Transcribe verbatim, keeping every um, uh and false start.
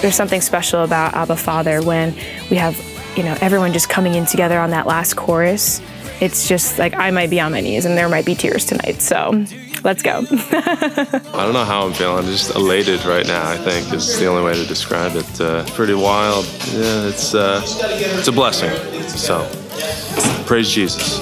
There's something special about Abba Father when we have, you know, everyone just coming in together on that last chorus. It's just like I might be on my knees and there might be tears tonight. So let's go. I don't know how I'm feeling. Just elated right now, I think, is the only way to describe it. Uh, pretty wild. Yeah, it's, uh, it's a blessing. So praise Jesus.